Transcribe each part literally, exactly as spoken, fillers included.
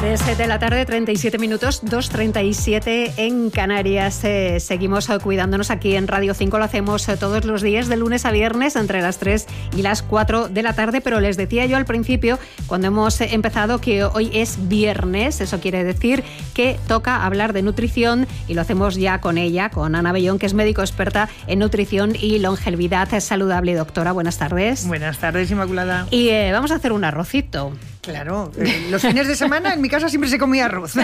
tres de la tarde, treinta y siete minutos, dos treinta y siete en Canarias. Eh, seguimos eh, cuidándonos aquí en Radio cinco, lo hacemos eh, todos los días de lunes a viernes entre las tres y las cuatro de la tarde, pero les decía yo al principio, cuando hemos eh, empezado, que hoy es viernes. Eso quiere decir que toca hablar de nutrición y lo hacemos ya con ella, con Ana Bellón, que es médico experta en nutrición y longevidad saludable. Doctora, buenas tardes. Buenas tardes, Inmaculada. Y eh, vamos a hacer un arrocito. Claro, eh, los fines de semana en mi casa siempre se comía arroz.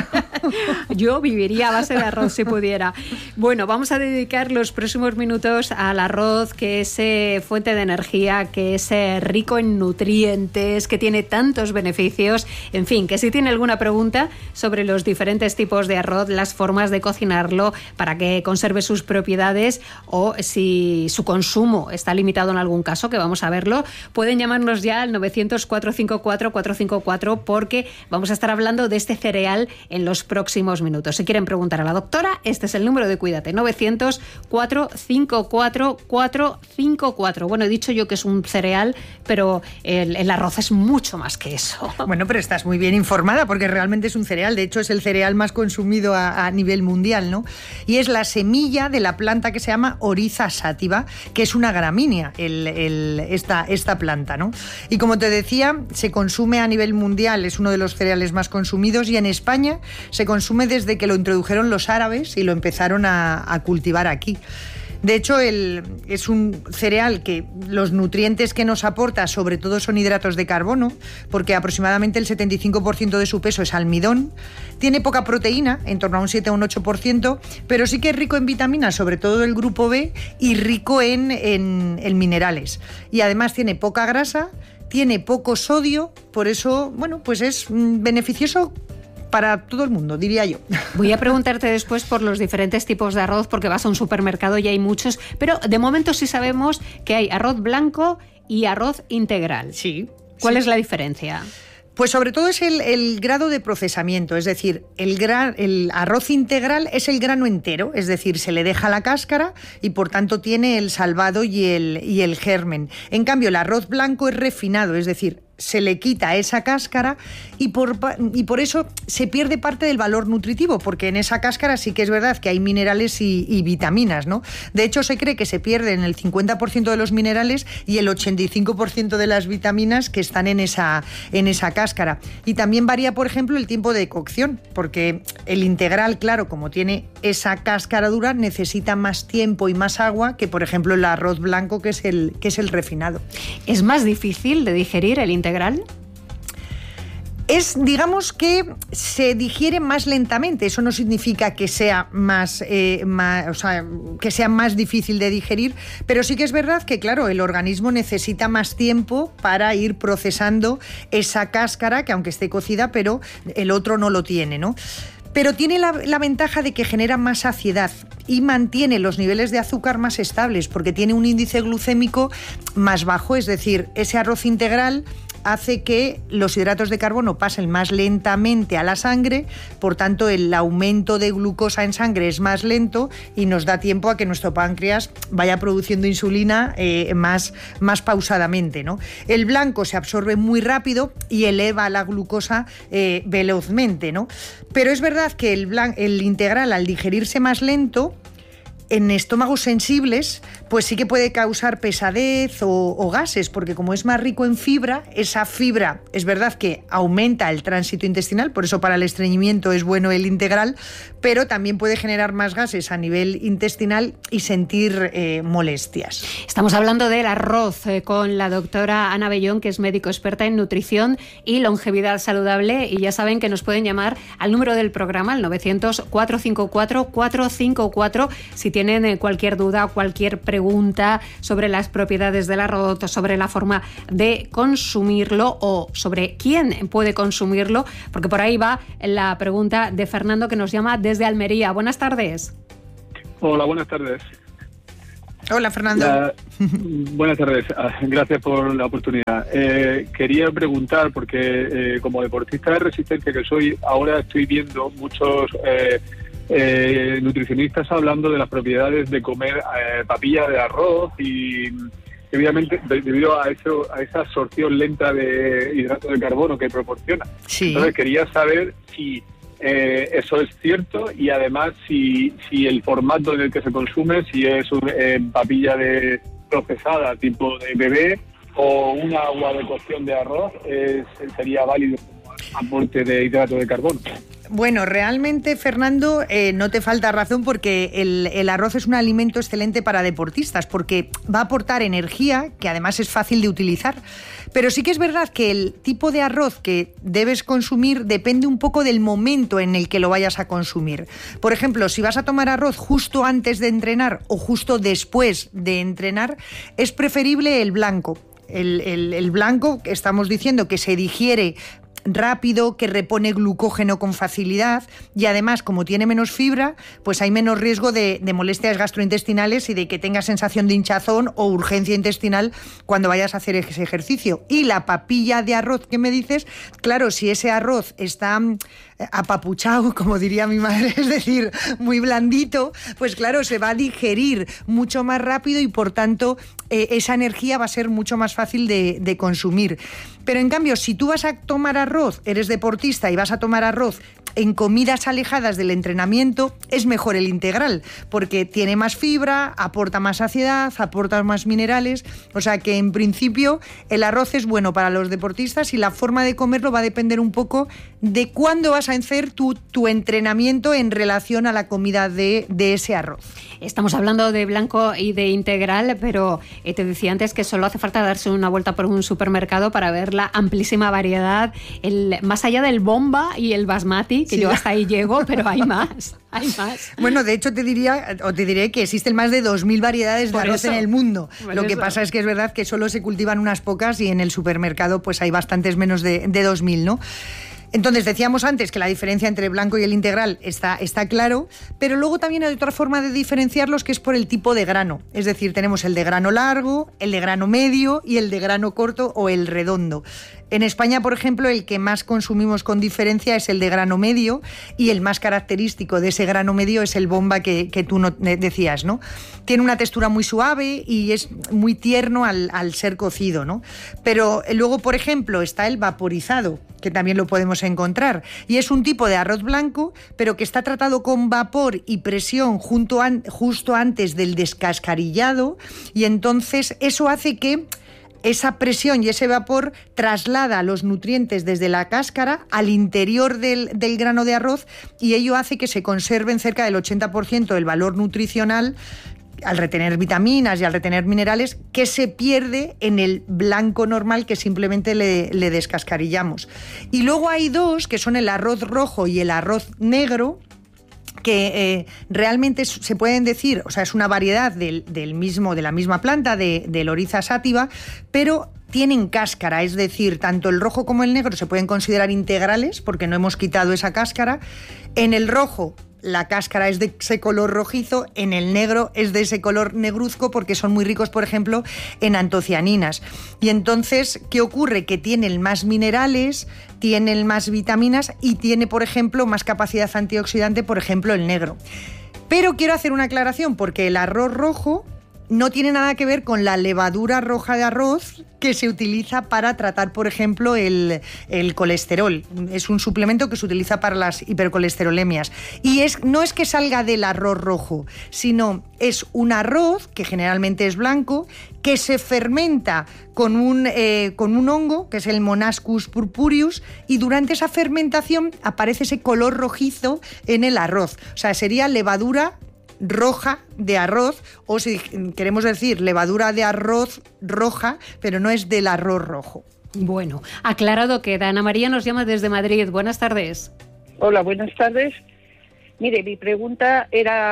Yo viviría a base de arroz si pudiera. Bueno, vamos a dedicar los próximos minutos al arroz, que es eh, fuente de energía, que es eh, rico en nutrientes, que tiene tantos beneficios. En fin, que si tiene alguna pregunta sobre los diferentes tipos de arroz, las formas de cocinarlo para que conserve sus propiedades, o si su consumo está limitado en algún caso, que vamos a verlo, pueden llamarnos ya al novecientos, cuatrocientos cincuenta y cuatro, cuatrocientos cincuenta y cuatro, porque vamos a estar hablando de este cereal en los próximos minutos. Si quieren preguntar a la doctora, este es el número de Cuídate, novecientos, cuatrocientos cincuenta y cuatro, cuatrocientos cincuenta y cuatro. Bueno, he dicho yo que es un cereal, pero el, el arroz es mucho más que eso. Bueno, pero estás muy bien informada, porque realmente es un cereal. De hecho, es el cereal más consumido a, a nivel mundial, ¿no? Y es la semilla de la planta que se llama Oryza sativa, que es una gramínea, el, el, esta, esta planta, ¿no? Y como te decía, se consume a nivel mundial, es uno de los cereales más consumidos, y en España se consume desde que lo introdujeron los árabes y lo empezaron a, a cultivar aquí. De hecho, el, es un cereal que los nutrientes que nos aporta sobre todo son hidratos de carbono, porque aproximadamente el setenta y cinco por ciento de su peso es almidón. Tiene poca proteína, en torno a un siete a un ocho por ciento, pero sí que es rico en vitaminas, sobre todo del grupo B, y rico en, en, en minerales. Y además tiene poca grasa, tiene poco sodio, por eso, bueno, pues es beneficioso para todo el mundo, diría yo. Voy a preguntarte después por los diferentes tipos de arroz, porque vas a un supermercado y hay muchos, pero de momento sí sabemos que hay arroz blanco y arroz integral. Sí. ¿Cuál sí. es la diferencia? Pues sobre todo es el, el grado de procesamiento, es decir, el, gran, el arroz integral es el grano entero, es decir, se le deja la cáscara y por tanto tiene el salvado y el, y el germen. En cambio, el arroz blanco es refinado, es decir, se le quita esa cáscara y por, y por eso se pierde parte del valor nutritivo, porque en esa cáscara sí que es verdad que hay minerales y, y vitaminas, ¿no? De hecho, se cree que se pierden el cincuenta por ciento de los minerales y el ochenta y cinco por ciento de las vitaminas que están en esa, en esa cáscara. Y también varía, por ejemplo, el tiempo de cocción, porque el integral, claro, como tiene esa cáscara dura, necesita más tiempo y más agua que, por ejemplo, el arroz blanco, que es el, que es el refinado. ¿Es más difícil de digerir el integral? integral? Es, digamos que se digiere más lentamente. Eso no significa que sea más, eh, más, o sea, que sea más difícil de digerir, pero sí que es verdad que, claro, el organismo necesita más tiempo para ir procesando esa cáscara, que aunque esté cocida, pero el otro no lo tiene, ¿no? Pero tiene la, la ventaja de que genera más saciedad y mantiene los niveles de azúcar más estables, porque tiene un índice glucémico más bajo, es decir, ese arroz integral hace que los hidratos de carbono pasen más lentamente a la sangre, por tanto el aumento de glucosa en sangre es más lento y nos da tiempo a que nuestro páncreas vaya produciendo insulina eh, más, más pausadamente, ¿no? El blanco se absorbe muy rápido y eleva la glucosa eh, velozmente, ¿no? Pero es verdad que el, blan- el integral, al digerirse más lento, en estómagos sensibles, pues sí que puede causar pesadez o, o gases, porque como es más rico en fibra, esa fibra es verdad que aumenta el tránsito intestinal, por eso para el estreñimiento es bueno el integral, pero también puede generar más gases a nivel intestinal y sentir eh, molestias. Estamos hablando del arroz eh, con la doctora Ana Bellón, que es médico experta en nutrición y longevidad saludable, y ya saben que nos pueden llamar al número del programa, al novecientos, cuatrocientos cincuenta y cuatro, cuatrocientos cincuenta y cuatro, si tienen eh, cualquier duda, cualquier pregunta sobre las propiedades del arroz, sobre la forma de consumirlo o sobre quién puede consumirlo, porque por ahí va la pregunta de Fernando, que nos llama desde Almería. Buenas tardes. Hola, buenas tardes. Hola, Fernando. La, buenas tardes, gracias por la oportunidad. Eh, quería preguntar, porque eh, como deportista de resistencia que soy, ahora estoy viendo muchos eh, eh, nutricionistas hablando de las propiedades de comer eh, papilla de arroz y, evidentemente debido a eso, a esa absorción lenta de hidratos de carbono que proporciona. Sí. Entonces quería saber si eh, eso es cierto y además si, si el formato en el que se consume, si es un, eh, papilla de procesada tipo de bebé o un agua de cocción de arroz, eh, sería válido como aporte de hidrato de carbono. Bueno, realmente, Fernando, eh, no te falta razón porque el, el arroz es un alimento excelente para deportistas porque va a aportar energía, que además es fácil de utilizar. Pero sí que es verdad que el tipo de arroz que debes consumir depende un poco del momento en el que lo vayas a consumir. Por ejemplo, si vas a tomar arroz justo antes de entrenar o justo después de entrenar, es preferible el blanco. El, el, el blanco, estamos diciendo que se digiere rápido, que repone glucógeno con facilidad y además, como tiene menos fibra, pues hay menos riesgo de, de molestias gastrointestinales y de que tengas sensación de hinchazón o urgencia intestinal cuando vayas a hacer ese ejercicio. Y la papilla de arroz que me dices, claro, si ese arroz está apapuchado, como diría mi madre, es decir, muy blandito, pues claro, se va a digerir mucho más rápido y por tanto eh, esa energía va a ser mucho más fácil de, de consumir. Pero en cambio, si tú vas a tomar arroz, eres deportista y vas a tomar arroz en comidas alejadas del entrenamiento, es mejor el integral, porque tiene más fibra, aporta más saciedad, aporta más minerales, o sea que en principio el arroz es bueno para los deportistas y la forma de comerlo va a depender un poco de cuándo vas a hacer tu, tu entrenamiento en relación a la comida de, de ese arroz. Estamos hablando de blanco y de integral, pero eh, te decía antes que solo hace falta darse una vuelta por un supermercado para ver la amplísima variedad, el, más allá del bomba y el basmati, que sí, yo hasta ahí llego, pero hay más, hay más. Bueno, de hecho te diría, o te diré que existen más de dos mil variedades por de arroz eso, en el mundo. Lo que eso. pasa es que es verdad que solo se cultivan unas pocas y en el supermercado pues hay bastantes menos de, de dos mil, ¿no? Entonces, decíamos antes que la diferencia entre el blanco y el integral está, está claro, pero luego también hay otra forma de diferenciarlos que es por el tipo de grano. Es decir, tenemos el de grano largo, el de grano medio y el de grano corto o el redondo. En España, por ejemplo, el que más consumimos con diferencia es el de grano medio y el más característico de ese grano medio es el bomba que, que tú no, decías, ¿no? Tiene una textura muy suave y es muy tierno al, al ser cocido, ¿no? Pero luego, por ejemplo, está el vaporizado, que también lo podemos encontrar. Y es un tipo de arroz blanco, pero que está tratado con vapor y presión junto an, justo antes del descascarillado y entonces eso hace que esa presión y ese vapor traslada los nutrientes desde la cáscara al interior del, del grano de arroz y ello hace que se conserven cerca del ochenta por ciento del valor nutricional al retener vitaminas y al retener minerales que se pierde en el blanco normal que simplemente le, le descascarillamos. Y luego hay dos que son el arroz rojo y el arroz negro, que eh, realmente se pueden decir, o sea, es una variedad del, del mismo, de la misma planta, de, de Loriza sativa, pero tienen cáscara, es decir, tanto el rojo como el negro se pueden considerar integrales porque no hemos quitado esa cáscara. En el rojo la cáscara es de ese color rojizo, en el negro es de ese color negruzco porque son muy ricos, por ejemplo, en antocianinas. Y entonces, ¿qué ocurre? Que tienen más minerales, tienen más vitaminas y tiene, por ejemplo, más capacidad antioxidante, por ejemplo, el negro. Pero quiero hacer una aclaración porque el arroz rojo no tiene nada que ver con la levadura roja de arroz que se utiliza para tratar, por ejemplo, el, el colesterol. Es un suplemento que se utiliza para las hipercolesterolemias. Y es, no es que salga del arroz rojo, sino es un arroz, que generalmente es blanco, que se fermenta con un, eh, con un hongo, que es el Monascus purpureus, y durante esa fermentación aparece ese color rojizo en el arroz. O sea, sería levadura roja de arroz, o si queremos decir levadura de arroz roja, pero no es del arroz rojo. Bueno, aclarado queda. Ana María nos llama desde Madrid. Buenas tardes. Hola, buenas tardes. Mire, mi pregunta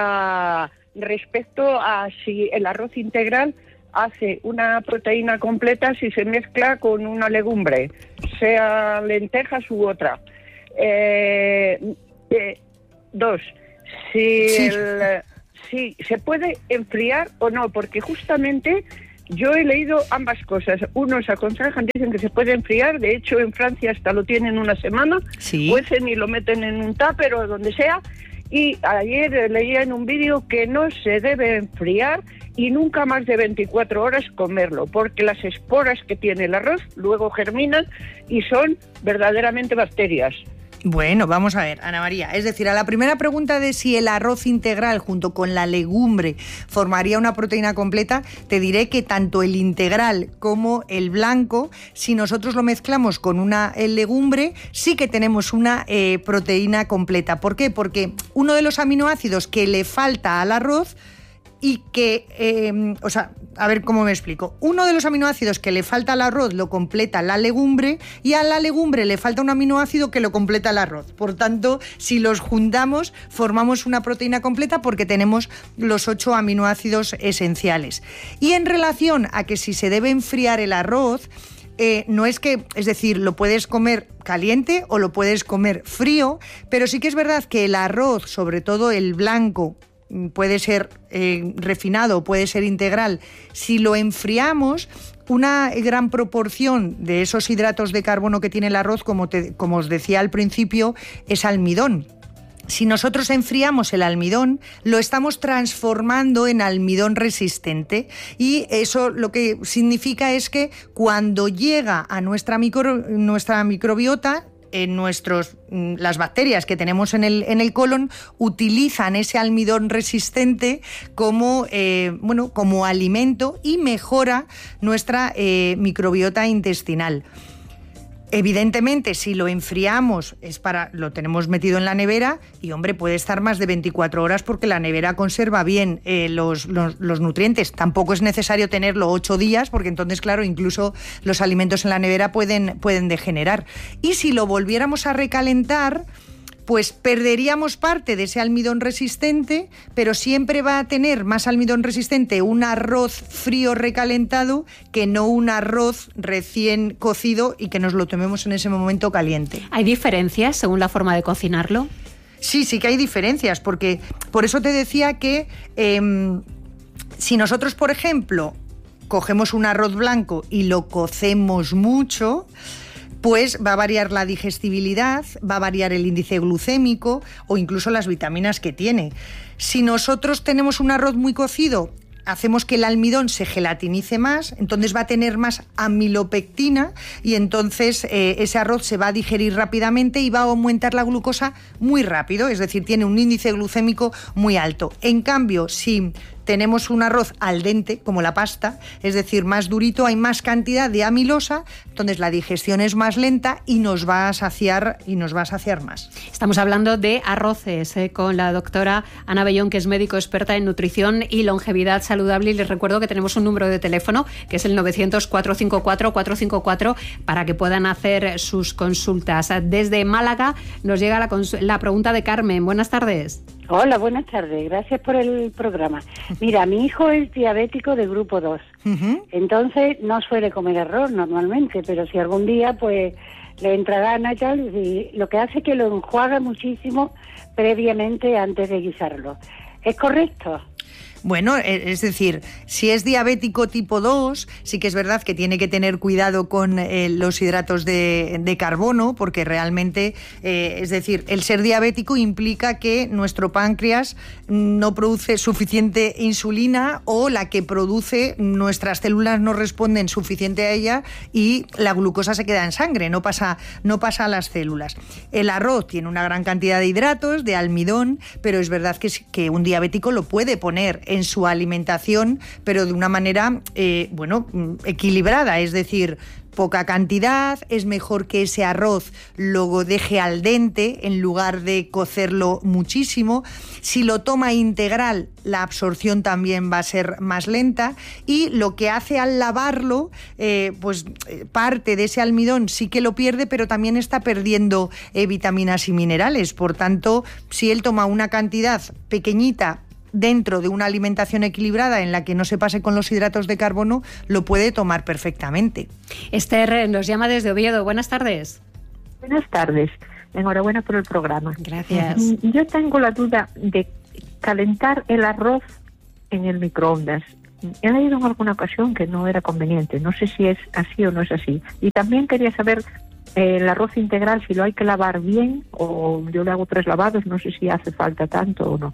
era respecto a si el arroz integral hace una proteína completa si se mezcla con una legumbre, sea lentejas u otra. Eh, eh, dos, si sí. el... Sí, ¿se puede enfriar o no? Porque justamente yo he leído ambas cosas. Unos aconsejan, dicen que se puede enfriar. De hecho, en Francia hasta lo tienen una semana. Sí. Cuecen y lo meten en un tupper o donde sea. Y ayer leía en un vídeo que no se debe enfriar y nunca más de veinticuatro horas comerlo, porque las esporas que tiene el arroz luego germinan y son verdaderamente bacterias. Bueno, vamos a ver, Ana María. Es decir, a la primera pregunta de si el arroz integral junto con la legumbre formaría una proteína completa, te diré que tanto el integral como el blanco, si nosotros lo mezclamos con una legumbre, sí que tenemos una eh, proteína completa. ¿Por qué? Porque uno de los aminoácidos que le falta al arroz y que, eh, o sea, a ver cómo me explico. Uno de los aminoácidos que le falta al arroz lo completa la legumbre y a la legumbre le falta un aminoácido que lo completa el arroz. Por tanto, si los juntamos, formamos una proteína completa porque tenemos los ocho aminoácidos esenciales. Y en relación a que si se debe enfriar el arroz, Eh, no es que, es decir, lo puedes comer caliente o lo puedes comer frío, pero sí que es verdad que el arroz, sobre todo el blanco, puede ser eh, refinado, puede ser integral. Si lo enfriamos, una gran proporción de esos hidratos de carbono que tiene el arroz, como, te, como os decía al principio, es almidón. Si nosotros enfriamos el almidón, lo estamos transformando en almidón resistente y eso lo que significa es que cuando llega a nuestra, micro, nuestra microbiota, en nuestros, las bacterias que tenemos en el, en el colon utilizan ese almidón resistente como, eh, bueno, como alimento y mejora nuestra eh, microbiota intestinal. Evidentemente, si lo enfriamos, es para, lo tenemos metido en la nevera y, hombre, puede estar más de veinticuatro horas porque la nevera conserva bien eh, los, los, los nutrientes. Tampoco es necesario tenerlo ocho días porque entonces, claro, incluso los alimentos en la nevera pueden, pueden degenerar. Y si lo volviéramos a recalentar, pues perderíamos parte de ese almidón resistente, pero siempre va a tener más almidón resistente un arroz frío recalentado que no un arroz recién cocido y que nos lo tomemos en ese momento caliente. ¿Hay diferencias según la forma de cocinarlo? Sí, sí que hay diferencias, porque por eso te decía que eh, si nosotros, por ejemplo, cogemos un arroz blanco y lo cocemos mucho, pues va a variar la digestibilidad, va a variar el índice glucémico o incluso las vitaminas que tiene. Si nosotros tenemos un arroz muy cocido, hacemos que el almidón se gelatinice más, entonces va a tener más amilopectina y entonces eh, ese arroz se va a digerir rápidamente y va a aumentar la glucosa muy rápido, es decir, tiene un índice glucémico muy alto. En cambio, si tenemos un arroz al dente, como la pasta, es decir, más durito, hay más cantidad de amilosa, entonces la digestión es más lenta y nos va a saciar y nos va a saciar más. Estamos hablando de arroces eh, con la doctora Ana Bellón, que es médico experta en nutrición y longevidad saludable, y les recuerdo que tenemos un número de teléfono que es el novecientos, cuatrocientos cincuenta y cuatro, cuatrocientos cincuenta y cuatro para que puedan hacer sus consultas. Desde Málaga nos llega la, cons- la pregunta de Carmen. Buenas tardes. Hola, buenas tardes. Gracias por el programa. Mira, mi hijo es diabético de grupo dos. Uh-huh. Entonces no suele comer arroz normalmente, pero si algún día pues le entra gana y tal, y lo que hace es que lo enjuaga muchísimo previamente antes de guisarlo. ¿Es correcto? Bueno, es decir, si es diabético tipo dos, sí que es verdad que tiene que tener cuidado con eh, los hidratos de, de carbono, porque realmente, eh, es decir, el ser diabético implica que nuestro páncreas no produce suficiente insulina o la que produce, nuestras células no responden suficiente a ella y la glucosa se queda en sangre, no pasa, no pasa a las células. El arroz tiene una gran cantidad de hidratos, de almidón, pero es verdad que, que un diabético lo puede poner en su alimentación, pero de una manera, eh, bueno, equilibrada, es decir, poca cantidad, es mejor que ese arroz lo deje al dente en lugar de cocerlo muchísimo. Si lo toma integral, la absorción también va a ser más lenta y lo que hace al lavarlo, eh, pues parte de ese almidón sí que lo pierde, pero también está perdiendo eh, vitaminas y minerales. Por tanto, si él toma una cantidad pequeñita dentro de una alimentación equilibrada en la que no se pase con los hidratos de carbono, lo puede tomar perfectamente. Esther nos llama desde Oviedo. Buenas tardes. Buenas tardes. Enhorabuena por el programa. Gracias. Yo tengo la duda de calentar el arroz en el microondas. He leído en alguna ocasión que no era conveniente. No sé si es así o no es así. Y también quería saber eh, el arroz integral, si lo hay que lavar bien o yo le hago tres lavados, no sé si hace falta tanto o no.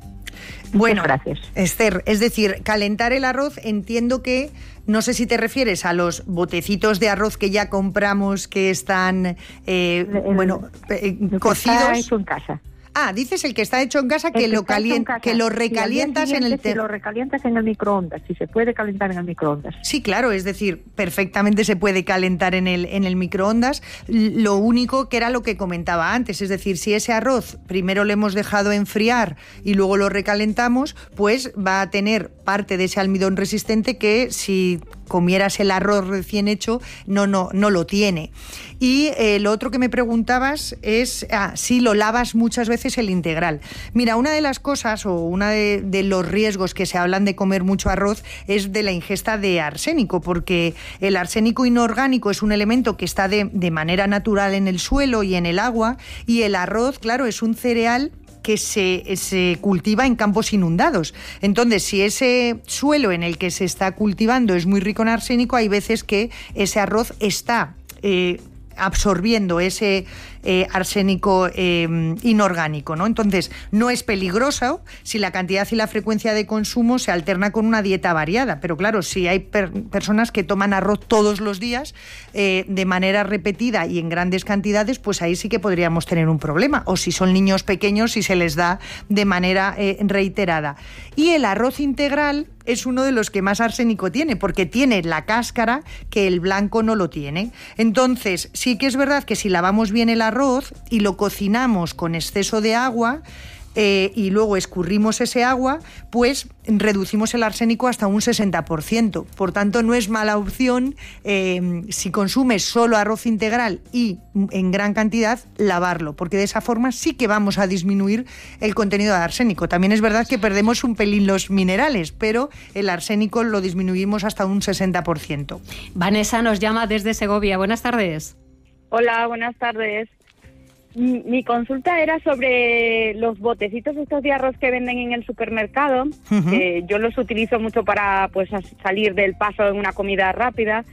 Bueno, gracias. Esther, es decir, calentar el arroz, entiendo que, no sé si te refieres a los botecitos de arroz que ya compramos que están, eh, el, bueno, eh, el cocidos. Está hecho en casa. Ah, dices el que está hecho en casa, que, que lo, calien- que lo recalientas en el... Te... Si lo recalientas en el microondas, si se puede calentar en el microondas. Sí, claro, es decir, perfectamente se puede calentar en el, en el microondas. Lo único que era lo que comentaba antes, es decir, si ese arroz primero lo hemos dejado enfriar y luego lo recalentamos, pues va a tener parte de ese almidón resistente que si comieras el arroz recién hecho, no, no, no lo tiene. Y eh, lo otro que me preguntabas es ah, si lo lavas muchas veces el integral. Mira, una de las cosas o uno de, de los riesgos que se hablan de comer mucho arroz es de la ingesta de arsénico, porque el arsénico inorgánico es un elemento que está de, de manera natural en el suelo y en el agua, y el arroz, claro, es un cereal que se, se cultiva en campos inundados. Entonces, si ese suelo en el que se está cultivando es muy rico en arsénico, hay veces que ese arroz está eh, absorbiendo ese eh, arsénico eh, inorgánico, ¿no? Entonces, no es peligroso si la cantidad y la frecuencia de consumo se alterna con una dieta variada. Pero claro, si hay per- personas que toman arroz todos los días eh, de manera repetida y en grandes cantidades, pues ahí sí que podríamos tener un problema. O si son niños pequeños y se les da de manera eh, reiterada. Y el arroz integral es uno de los que más arsénico tiene, porque tiene la cáscara que el blanco no lo tiene. Entonces, sí que es verdad que si lavamos bien el arroz y lo cocinamos con exceso de agua, Eh, y luego escurrimos ese agua, pues reducimos el arsénico hasta un sesenta por ciento. Por tanto, no es mala opción, eh, si consumes solo arroz integral y en gran cantidad, lavarlo, porque de esa forma sí que vamos a disminuir el contenido de arsénico. También es verdad que perdemos un pelín los minerales, pero el arsénico lo disminuimos hasta un sesenta por ciento. Vanessa nos llama desde Segovia. Buenas tardes. Hola, buenas tardes. Mi consulta era sobre los botecitos estos de arroz que venden en el supermercado. Uh-huh. Que yo los utilizo mucho para pues salir del paso en una comida rápida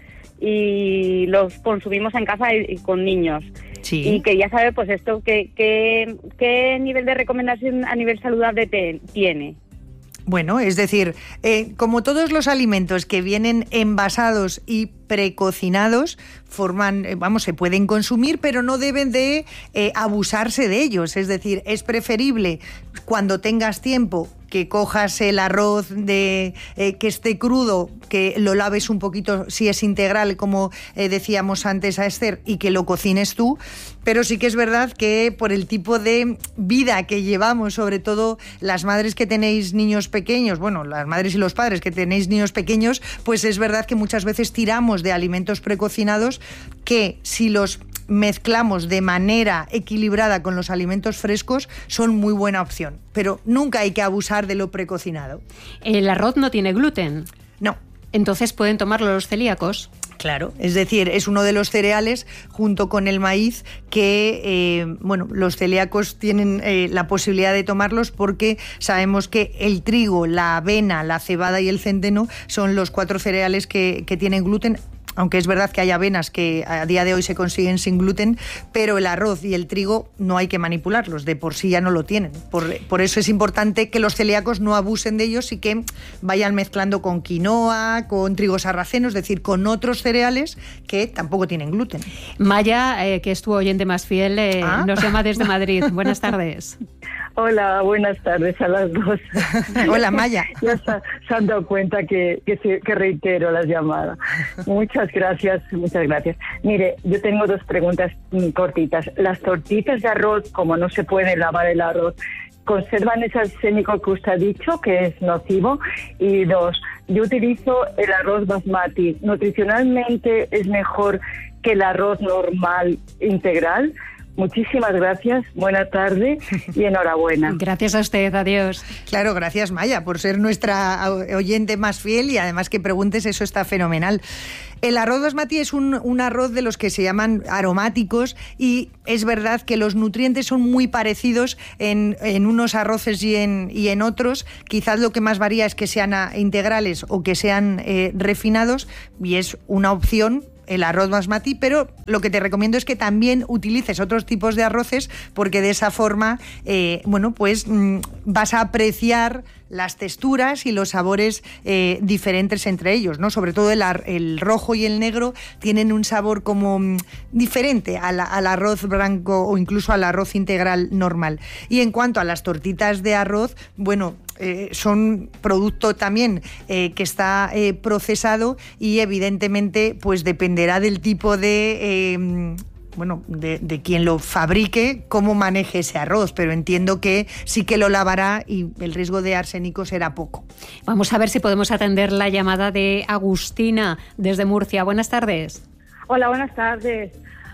y los consumimos en casa y, y con niños. Sí. Y quería saber pues esto, ¿qué, qué, qué nivel de recomendación a nivel saludable te, tiene? Bueno, es decir, eh, como todos los alimentos que vienen envasados y precocinados, forman, vamos, se pueden consumir, pero no deben de eh, abusarse de ellos. Es decir, es preferible cuando tengas tiempo que cojas el arroz de eh, que esté crudo, que lo laves un poquito si es integral, como eh, decíamos antes a Esther, y que lo cocines tú. Pero sí que es verdad que por el tipo de vida que llevamos, sobre todo las madres que tenéis niños pequeños, bueno, las madres y los padres que tenéis niños pequeños, pues es verdad que muchas veces tiramos de alimentos precocinados que si los mezclamos de manera equilibrada con los alimentos frescos son muy buena opción, pero nunca hay que abusar de lo precocinado. ¿El arroz no tiene gluten? No. Entonces pueden tomarlo los celíacos. Claro, es decir, es uno de los cereales junto con el maíz que, eh, bueno, los celíacos tienen eh, la posibilidad de tomarlos porque sabemos que el trigo, la avena, la cebada y el centeno son los cuatro cereales que, que tienen gluten. Aunque es verdad que hay avenas que a día de hoy se consiguen sin gluten, pero el arroz y el trigo no hay que manipularlos, de por sí ya no lo tienen. Por, por eso es importante que los celíacos no abusen de ellos y que vayan mezclando con quinoa, con trigo sarraceno, es decir, con otros cereales que tampoco tienen gluten. Maya, eh, que es tu oyente más fiel, eh, ¿Ah? nos llama desde Madrid. Buenas tardes. Hola, buenas tardes a las dos. Hola, Maya. Ya se, se han dado cuenta que, que, se, que reitero las llamadas. Muchas gracias, muchas gracias. Mire, yo tengo dos preguntas cortitas. Las tortitas de arroz, como no se puede lavar el arroz, ¿conservan ese arsénico que usted ha dicho, que es nocivo? Y dos, yo utilizo el arroz basmati. ¿Nutricionalmente es mejor que el arroz normal integral? Muchísimas gracias, buena tarde y enhorabuena. Gracias a usted, adiós. Claro, gracias Maya por ser nuestra oyente más fiel y además que preguntes, eso está fenomenal. El arroz basmati es un, un arroz de los que se llaman aromáticos y es verdad que los nutrientes son muy parecidos en, en unos arroces y en, y en otros. Quizás lo que más varía es que sean integrales o que sean eh, refinados y es una opción el arroz basmati, pero lo que te recomiendo es que también utilices otros tipos de arroces, porque de esa forma, eh, bueno, pues mmm, vas a apreciar las texturas y los sabores eh, diferentes entre ellos, ¿no? Sobre todo el, ar- el rojo y el negro tienen un sabor como mm, diferente al, al arroz blanco o incluso al arroz integral normal. Y en cuanto a las tortitas de arroz, bueno, eh, son producto también eh, que está eh, procesado y evidentemente pues dependerá del tipo de... Eh, bueno, de, de quien lo fabrique, cómo maneje ese arroz, pero entiendo que sí que lo lavará y el riesgo de arsénico será poco. Vamos a ver si podemos atender la llamada de Agustina desde Murcia. Buenas tardes. Hola, buenas tardes.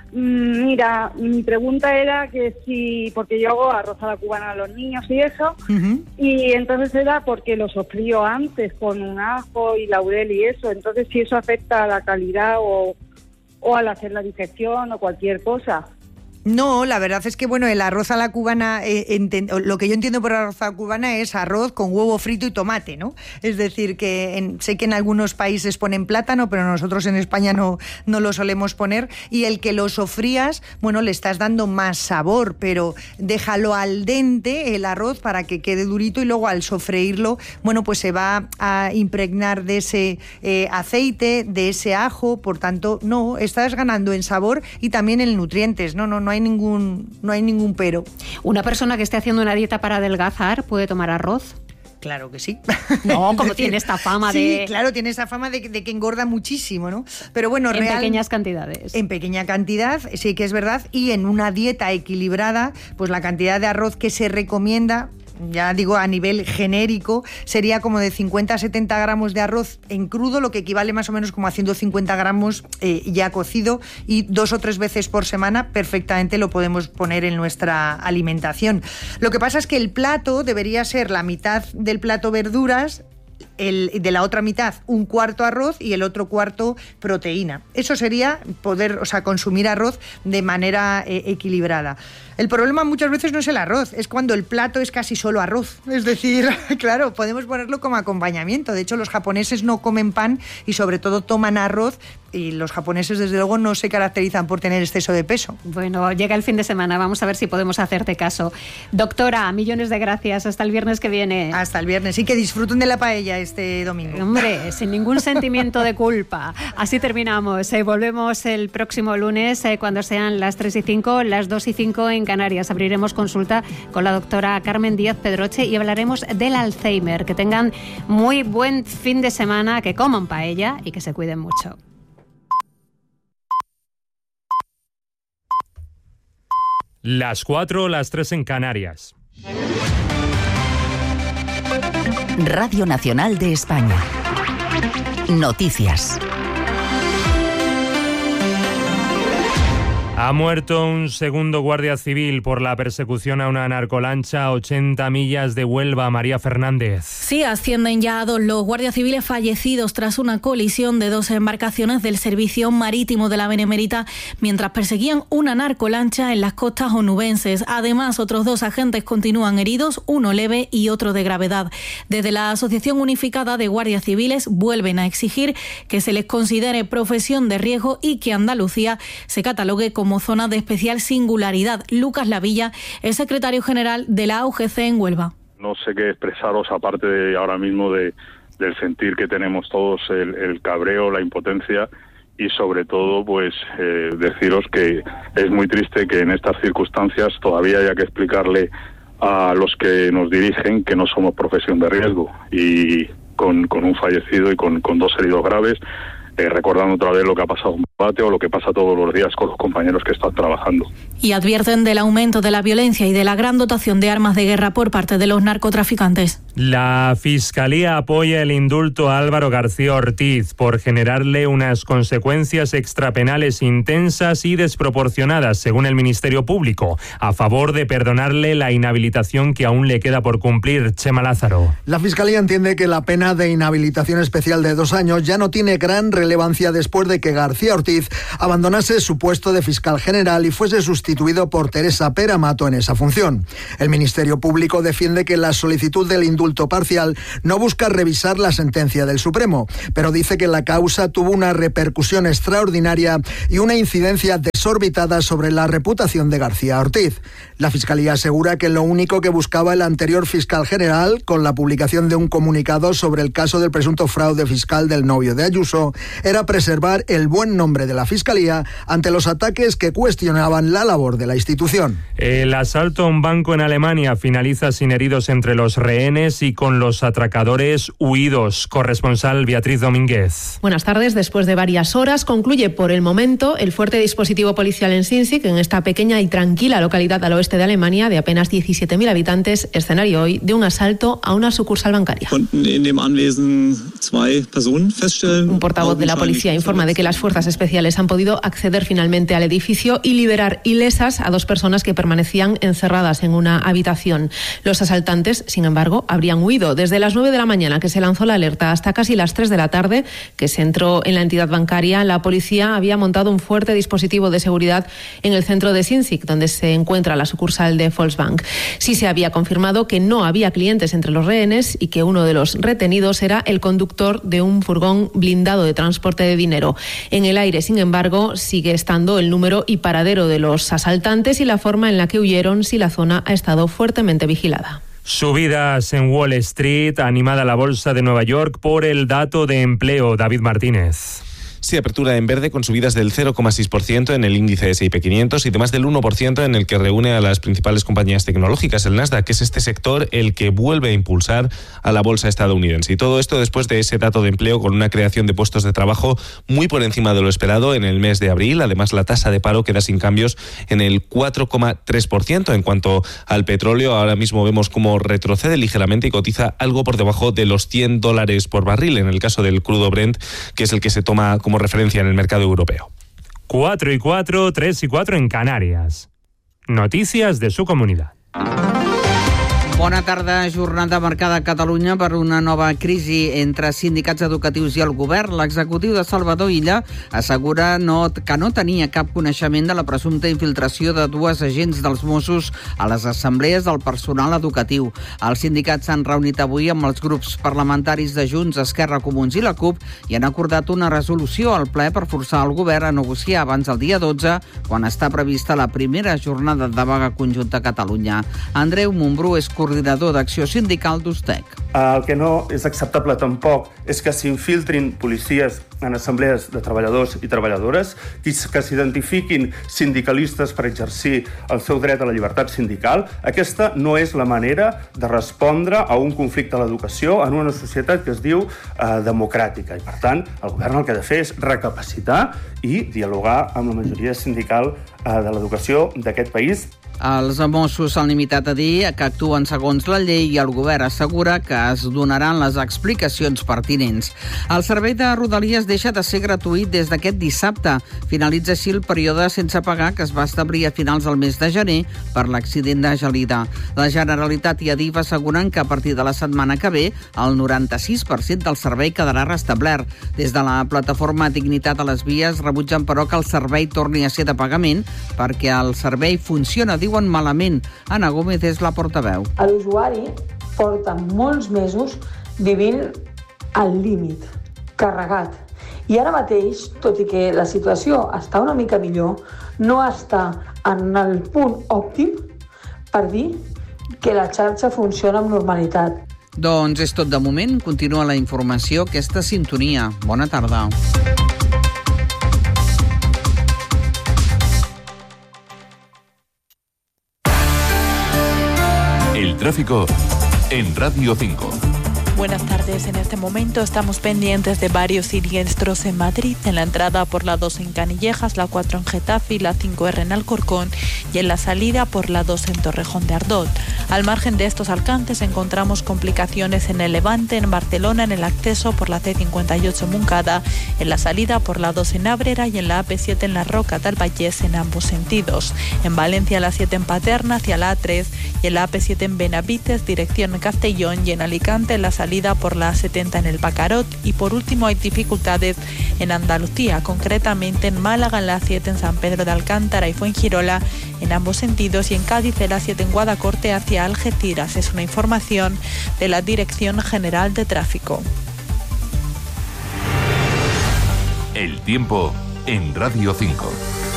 Mira, mi pregunta era que si, porque yo hago arroz a la cubana a los niños y eso, uh-huh. y entonces era porque lo sofrío antes con un ajo y laurel y eso, entonces si eso afecta a la calidad o... o al hacer la digestión o cualquier cosa. No, la verdad es que bueno, el arroz a la cubana, eh, enten, lo que yo entiendo por arroz a la cubana es arroz con huevo frito y tomate, ¿no? Es decir, que en, sé que en algunos países ponen plátano, pero nosotros en España no, no lo solemos poner, y el que lo sofrías, bueno, le estás dando más sabor, pero déjalo al dente el arroz para que quede durito y luego al sofreírlo, bueno, pues se va a impregnar de ese eh, aceite, de ese ajo, por tanto, no, estás ganando en sabor y también en nutrientes, no, no, no hay ningún, no hay ningún pero. ¿Una persona que esté haciendo una dieta para adelgazar puede tomar arroz? Claro que sí. No, como tiene esta fama sí, de... Sí, claro, tiene esta fama de, de que engorda muchísimo, ¿no? Pero bueno, en real, pequeñas cantidades. En pequeña cantidad, sí que es verdad, y en una dieta equilibrada, pues la cantidad de arroz que se recomienda, ya digo a nivel genérico, sería como de cincuenta a setenta gramos de arroz en crudo, lo que equivale más o menos como a ciento cincuenta gramos eh, ya cocido, y dos o tres veces por semana perfectamente lo podemos poner en nuestra alimentación. Lo que pasa es que el plato debería ser la mitad del plato verduras, el, de la otra mitad un cuarto arroz y el otro cuarto proteína. Eso sería poder, o sea, consumir arroz de manera eh, equilibrada. El problema muchas veces no es el arroz, es cuando el plato es casi solo arroz. Es decir, claro, podemos ponerlo como acompañamiento. De hecho, los japoneses no comen pan y sobre todo toman arroz, y los japoneses desde luego no se caracterizan por tener exceso de peso. Bueno, llega el fin de semana, vamos a ver si podemos hacerte caso. Doctora, millones de gracias, hasta el viernes que viene. Hasta el viernes, y que disfruten de la paella este domingo. Hombre, sin ningún sentimiento de culpa. Así terminamos, eh, volvemos el próximo lunes eh, cuando sean las tres y cinco, las dos y cinco en Canarias. Abriremos consulta con la doctora Carmen Díaz Pedroche y hablaremos del Alzheimer. Que tengan muy buen fin de semana, que coman paella y que se cuiden mucho. Las cuatro, las tres en Canarias. Radio Nacional de España. Noticias. Ha muerto un segundo guardia civil por la persecución a una narcolancha a ochenta millas de Huelva. María Fernández. Sí, ascienden ya a dos los guardias civiles fallecidos tras una colisión de dos embarcaciones del Servicio Marítimo de la Benemérita mientras perseguían una narcolancha en las costas onubenses. Además, otros dos agentes continúan heridos, uno leve y otro de gravedad. Desde la Asociación Unificada de Guardias Civiles vuelven a exigir que se les considere profesión de riesgo y que Andalucía se catalogue como como zona de especial singularidad. Lucas Lavilla es secretario general de la A U G C en Huelva. No sé qué expresaros aparte de ahora mismo de, del sentir que tenemos todos, el, el cabreo, la impotencia y sobre todo pues eh, deciros que es muy triste que en estas circunstancias todavía haya que explicarle a los que nos dirigen que no somos profesión de riesgo, y con, con un fallecido y con, con dos heridos graves. Eh, recordando otra vez lo que ha pasado en combate o lo que pasa todos los días con los compañeros que están trabajando. Y advierten del aumento de la violencia y de la gran dotación de armas de guerra por parte de los narcotraficantes. La Fiscalía apoya el indulto a Álvaro García Ortiz por generarle unas consecuencias extrapenales intensas y desproporcionadas, según el Ministerio Público, a favor de perdonarle la inhabilitación que aún le queda por cumplir. Chema Lázaro. La Fiscalía entiende que la pena de inhabilitación especial de dos años ya no tiene gran relevancia después de que García Ortiz Ortiz abandonase su puesto de fiscal general y fuese sustituido por Teresa Pera Mato en esa función. El Ministerio Público defiende que la solicitud del indulto parcial no busca revisar la sentencia del Supremo, pero dice que la causa tuvo una repercusión extraordinaria y una incidencia desorbitada sobre la reputación de García Ortiz. La Fiscalía asegura que lo único que buscaba el anterior fiscal general, con la publicación de un comunicado sobre el caso del presunto fraude fiscal del novio de Ayuso, era preservar el buen nombre de la Fiscalía ante los ataques que cuestionaban la labor de la institución. El asalto a un banco en Alemania finaliza sin heridos entre los rehenes y con los atracadores huidos. Corresponsal Beatriz Domínguez. Buenas tardes. Después de varias horas concluye por el momento el fuerte dispositivo policial en Sinzig, en esta pequeña y tranquila localidad al oeste de Alemania de apenas diecisiete mil habitantes, escenario hoy de un asalto a una sucursal bancaria. Un portavoz de la policía informa de que las fuerzas especiales han podido acceder finalmente al edificio y liberar ilesas a dos personas que permanecían encerradas en una habitación. Los asaltantes, sin embargo, habrían huido. Desde las nueve de la mañana que se lanzó la alerta hasta casi las tres de la tarde que se entró en la entidad bancaria, la policía había montado un fuerte dispositivo de seguridad en el centro de Sinzig, donde se encuentra la sucursal de Volksbank. Sí se había confirmado que no había clientes entre los rehenes y que uno de los retenidos era el conductor de un furgón blindado de transporte de dinero. En el aire, sin embargo, sigue estando el número y paradero de los asaltantes y la forma en la que huyeron, si la zona ha estado fuertemente vigilada. Subidas en Wall Street, animada la bolsa de Nueva York por el dato de empleo. David Martínez. Sí, apertura en verde con subidas del cero coma seis por ciento en el índice ese y pe quinientos y de más del uno por ciento en el que reúne a las principales compañías tecnológicas, el Nasdaq, que es este sector el que vuelve a impulsar a la bolsa estadounidense. Y todo esto después de ese dato de empleo con una creación de puestos de trabajo muy por encima de lo esperado en el mes de abril. Además, la tasa de paro queda sin cambios en el cuatro coma tres por ciento. En cuanto al petróleo, ahora mismo vemos cómo retrocede ligeramente y cotiza algo por debajo de los cien dólares por barril, en el caso del crudo Brent, que es el que se toma como referencia en el mercado europeo. cuatro y cuatro, tres y cuatro en Canarias. Noticias de su comunidad. Bona tarda. Jornada marcada a Catalunya per una nova crisi entre sindicats educatius i el govern. L'executiu de Salvador Illa assegura no, que no tenia cap coneixement de la presumpta infiltració de dues agents dels Mossos a les assemblees del personal educatiu. Els sindicats s'han reunit avui amb els grups parlamentaris de Junts, Esquerra, Comuns i la CUP i han acordat una resolució al ple per forçar el govern a negociar abans del dia dotze, quan està prevista la primera jornada de vaga conjunta a Catalunya. Andreu Montbrú és coordinador d'Acció Sindical d'U S T E C. El que no és acceptable tampoc és que s'infiltrin policies en assemblees de treballadors i treballadores, que s'identifiquin sindicalistes per exercir el seu dret a la llibertat sindical. Aquesta no és la manera de respondre a un conflicte a l'educació en una societat que es diu eh, democràtica. I, per tant, el govern el que ha de fer és recapacitar i dialogar amb la majoria sindical eh, de l'educació d'aquest país. Els Mossos s'han limitat a dir que actuen segons la llei i el govern assegura que es donaran les explicacions pertinents. El servei de Rodalies deixa de ser gratuït des d'aquest dissabte. Finalitza així el període sense pagar que es va establir a finals del mes de gener per l'accident de Gelida. La Generalitat i Adif asseguren que a partir de la setmana que ve el noranta-sis per cent del servei quedarà restablert. Des de la plataforma Dignitat a les Vies rebutgen però que el servei torni a ser de pagament perquè el servei funciona, diuen, malament. Ana Gómez és la portaveu. L'usuari porta molts mesos vivint al límit, carregat. I ara mateix, tot i que la situació està una mica millor, no està en el punt òptim per dir que la xarxa funciona amb normalitat. Doncs és tot de moment. Continua la informació, aquesta sintonia. Bona tarda. El tráfico en Radio cinco. Buenas tardes. En este momento estamos pendientes de varios siniestros en Madrid, en la entrada por la dos en Canillejas, la cuatro en Getafe y la cinco erre en Alcorcón, y en la salida por la dos en Torrejón de Ardón. Al margen de estos alcances encontramos complicaciones en el Levante, en Barcelona, en el acceso por la ce cincuenta y ocho en Montcada, en la salida por la dos en Ábrera y en la a pe siete en la Roca del Vallés en ambos sentidos. En Valencia la siete en Paterna hacia la a tres y en la a pe siete en Benavites, dirección Castellón, y en Alicante en la salida salida por la A setenta en el Bacarot. Y por último hay dificultades en Andalucía, concretamente en Málaga en la A siete en San Pedro de Alcántara y Fuengirola en ambos sentidos, y en Cádiz en la A siete en Guadacorte hacia Algeciras. Es una información de la Dirección General de Tráfico. El tiempo en Radio cinco.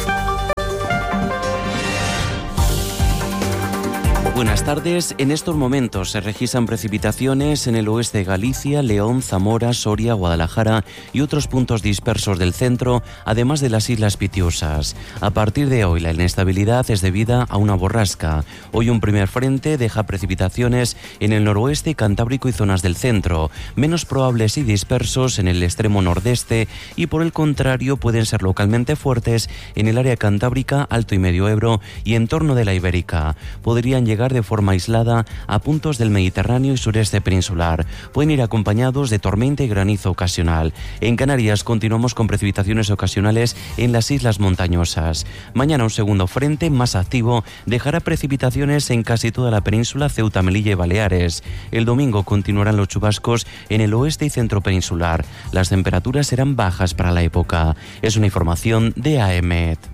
Buenas tardes. En estos momentos se registran precipitaciones en el oeste de Galicia, León, Zamora, Soria, Guadalajara y otros puntos dispersos del centro, además de las Islas Pitiusas. A partir de hoy la inestabilidad es debida a una borrasca. Hoy un primer frente deja precipitaciones en el noroeste, Cantábrico y zonas del centro, menos probables y dispersos en el extremo nordeste, y por el contrario pueden ser localmente fuertes en el área cantábrica, Alto y Medio Ebro y en torno de la Ibérica. Podrían llegar de forma aislada a puntos del Mediterráneo y sureste peninsular. Pueden ir acompañados de tormenta y granizo ocasional. En Canarias continuamos con precipitaciones ocasionales en las islas montañosas. Mañana un segundo frente más activo dejará precipitaciones en casi toda la península, Ceuta, Melilla y Baleares. El domingo continuarán los chubascos en el oeste y centro peninsular. Las temperaturas serán bajas para la época. Es una información de A E M E T.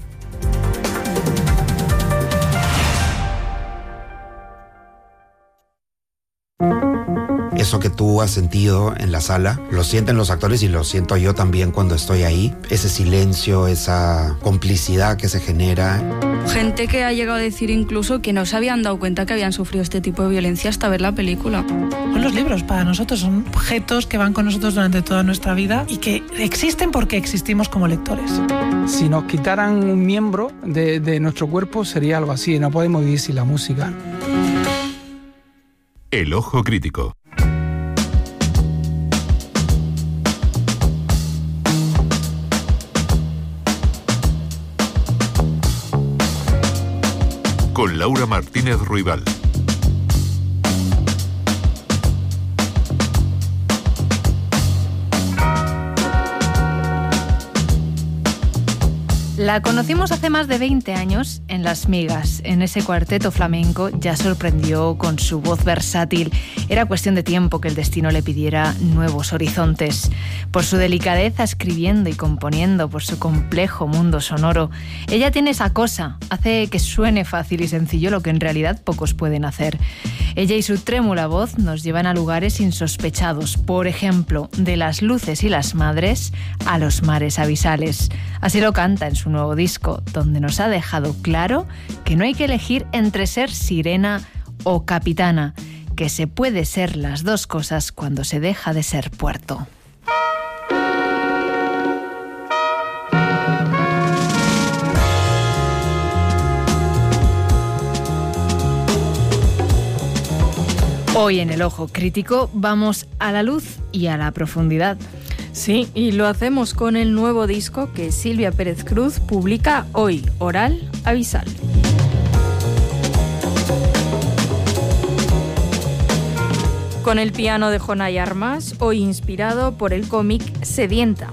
Eso que tú has sentido en la sala, lo sienten los actores y lo siento yo también cuando estoy ahí. Ese silencio, esa complicidad que se genera. Gente que ha llegado a decir incluso que no se habían dado cuenta que habían sufrido este tipo de violencia hasta ver la película. Son los libros, para nosotros son objetos que van con nosotros durante toda nuestra vida y que existen porque existimos como lectores. Si nos quitaran un miembro de, de nuestro cuerpo sería algo así, no podemos vivir sin la música. El ojo crítico. Con Laura Martínez Ruibal. La conocimos hace más de veinte años en Las Migas. En ese cuarteto flamenco ya sorprendió con su voz versátil. Era cuestión de tiempo que el destino le pidiera nuevos horizontes. Por su delicadeza escribiendo y componiendo, por su complejo mundo sonoro, ella tiene esa cosa, hace que suene fácil y sencillo lo que en realidad pocos pueden hacer. Ella y su trémula voz nos llevan a lugares insospechados, por ejemplo, de las luces y las madres a los mares abisales. Así lo canta en su nuevo disco, donde nos ha dejado claro que no hay que elegir entre ser sirena o capitana, que se puede ser las dos cosas cuando se deja de ser puerto. Hoy en El Ojo Crítico vamos a la luz y a la profundidad. Sí, y lo hacemos con el nuevo disco que Silvia Pérez Cruz publica hoy, Oral Abisal. Con el piano de Jonay Armas, hoy inspirado por el cómic Sedienta.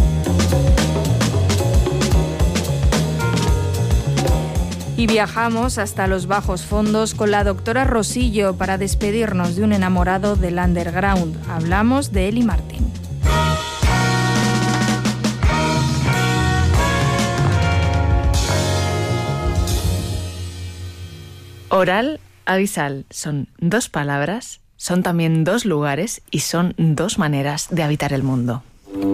Y viajamos hasta los bajos fondos con la doctora Rosillo para despedirnos de un enamorado del underground. Hablamos de Eli Martin. Oral Abisal son dos palabras, son también dos lugares y son dos maneras de habitar el mundo.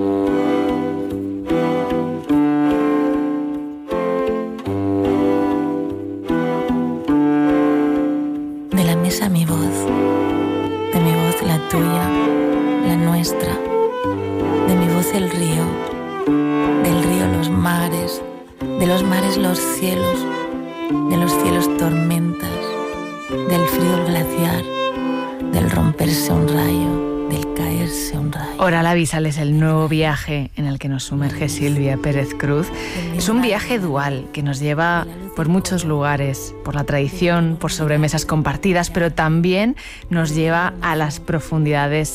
De la mesa mi voz, de mi voz la tuya, la nuestra, de mi voz el río, del río los mares, de los mares los cielos, de los cielos tormentas, del frío el glaciar, del romperse un rayo, del caerse un rayo. Oral Abisal es el nuevo viaje en el que nos sumerge Silvia Pérez Cruz. Es un viaje dual que nos lleva por muchos lugares, por la tradición, por sobremesas compartidas, pero también nos lleva a las profundidades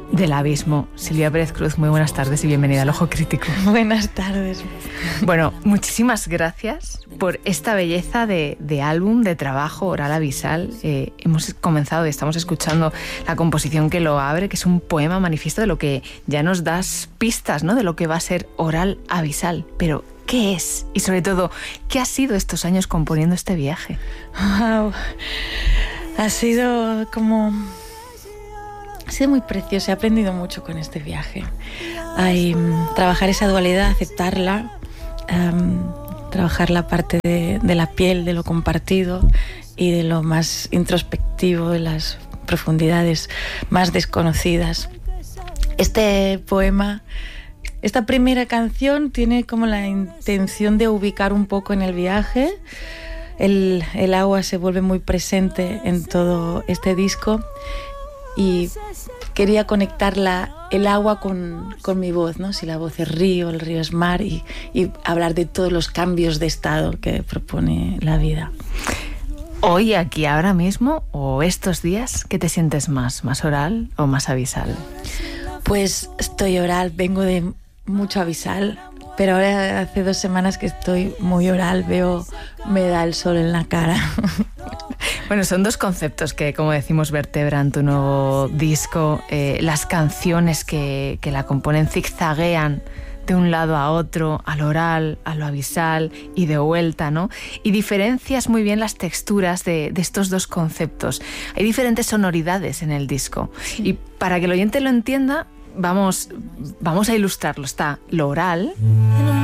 del abismo. Silvia Pérez Cruz, muy buenas tardes y bienvenida al Ojo Crítico. Buenas tardes. Bueno, muchísimas gracias por esta belleza de, de álbum, de trabajo, Oral Abisal. Eh, hemos comenzado y estamos escuchando la composición que lo abre, que es un poema manifiesto de lo que ya nos das pistas, ¿no?, de lo que va a ser Oral Abisal. Pero, ¿qué es? Y sobre todo, ¿qué ha sido estos años componiendo este viaje? Wow. Ha sido como... Ha sido muy precioso, he aprendido mucho con este viaje. Hay, um, trabajar esa dualidad, aceptarla, um, trabajar la parte de, de la piel, de lo compartido y de lo más introspectivo, de las profundidades más desconocidas. Este poema, esta primera canción tiene como la intención de ubicar un poco en el viaje. El, el agua se vuelve muy presente en todo este disco y quería conectar la, el agua con, con mi voz, ¿no? Si la voz es río, el río es mar, y, y hablar de todos los cambios de estado que propone la vida. Hoy, aquí, ahora mismo, o estos días, ¿qué te sientes más? ¿Más oral o más abisal? Pues estoy oral, vengo de mucho abisal, pero ahora hace dos semanas que estoy muy oral, veo, me da el sol en la cara. Bueno, son dos conceptos que, como decimos, vertebran tu nuevo disco. Eh, las canciones que, que la componen zigzaguean de un lado a otro, al oral, a lo abisal y de vuelta, ¿no? Y diferencias muy bien las texturas de, de estos dos conceptos. Hay diferentes sonoridades en el disco. Sí. Y para que el oyente lo entienda, vamos, vamos a ilustrarlo. Está lo oral...